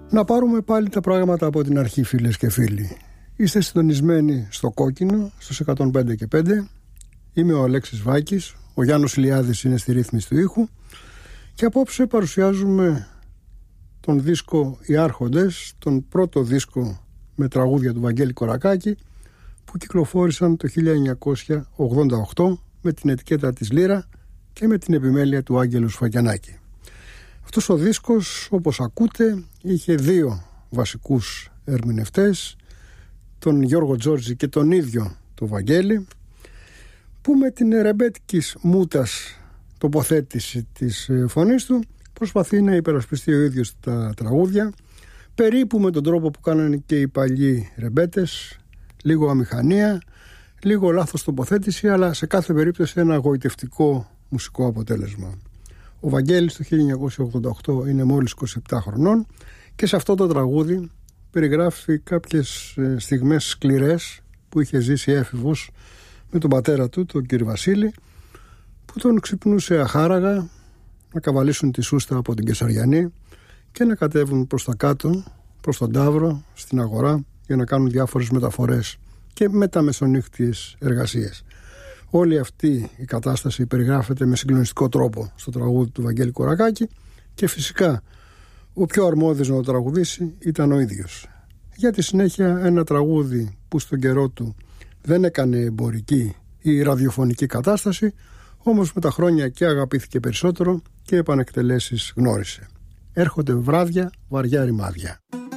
Να πάρουμε πάλι τα πράγματα από την αρχή, φίλες και φίλοι. Είστε συντονισμένοι στο Κόκκινο, στους 105 και 5. Είμαι ο Αλέξης Βάκης, ο Γιάννος Ηλιάδης είναι στη ρύθμιση του ήχου και απόψε παρουσιάζουμε τον δίσκο «Οι Άρχοντες», τον πρώτο δίσκο με τραγούδια του Βαγγέλη Κορακάκη που κυκλοφόρησαν το 1988 με την ετικέτα της Λύρα και με την επιμέλεια του Άγγελου Σφακιανάκη. Αυτός ο δίσκος, όπως ακούτε, είχε δύο βασικούς ερμηνευτές, τον Γιώργο Τζόρτζη και τον ίδιο τον Βαγγέλη, που με την ρεμπέτικης μούτας τοποθέτηση της φωνής του προσπαθεί να υπερασπιστεί ο ίδιος τα τραγούδια, περίπου με τον τρόπο που κάνανε και οι παλιοί ρεμπέτες, λίγο αμηχανία, λίγο λάθος τοποθέτηση, αλλά σε κάθε περίπτωση ένα γοητευτικό μουσικό αποτέλεσμα. Ο Βαγγέλης το 1988 είναι μόλις 27 χρονών και σε αυτό το τραγούδι περιγράφει κάποιες στιγμές σκληρές που είχε ζήσει έφηβος με τον πατέρα του, τον κύριο Βασίλη, που τον ξυπνούσε αχάραγα να καβαλήσουν τη σούστα από την Κεσαριανή και να κατέβουν προς τα κάτω, προς τον Ταύρο, στην αγορά, για να κάνουν διάφορες μεταφορές και μεταμεσονύχτιες εργασίες. Όλη αυτή η κατάσταση περιγράφεται με συγκλονιστικό τρόπο στο τραγούδι του Βαγγέλη Κορακάκη και φυσικά ο πιο αρμόδιος να το τραγουδήσει ήταν ο ίδιος. Για τη συνέχεια ένα τραγούδι που στον καιρό του δεν έκανε εμπορική ή ραδιοφωνική κατάσταση, όμως με τα χρόνια και αγαπήθηκε περισσότερο και επανεκτελέσεις γνώρισε. Έρχονται βράδια, βαριά ρημάδια.